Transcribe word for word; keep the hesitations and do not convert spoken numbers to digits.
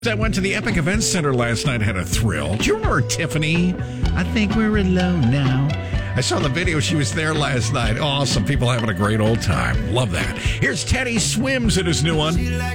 I went to the Epic Events Center last night, had a thrill. Do you remember Tiffany? I think we're alone now. I saw the video. She was there last night. Awesome. People having a great old time. Love that. Here's Teddy Swims at his new one.